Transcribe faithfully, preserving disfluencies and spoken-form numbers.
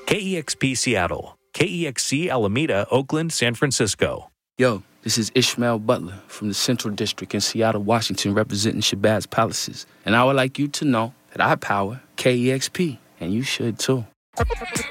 K E X P Seattle, K E X C Alameda, Oakland, San Francisco. Yo, this is Ishmael Butler from the Central District in Seattle, Washington, representing Shabazz Palaces. And I would like you to know that I power K E X P, and you should too.